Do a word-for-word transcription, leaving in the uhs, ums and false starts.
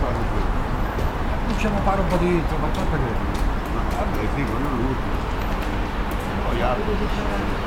Facciamo fare un po' di trovato per Vabbè, sì, quello è l'ultimo. Poi altro.